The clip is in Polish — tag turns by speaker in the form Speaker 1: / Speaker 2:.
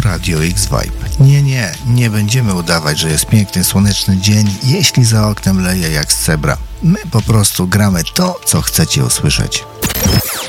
Speaker 1: Radio X Vibe. Nie będziemy udawać, że jest piękny, słoneczny dzień, jeśli za oknem leje jak z cebra. My po prostu gramy to, co chcecie usłyszeć.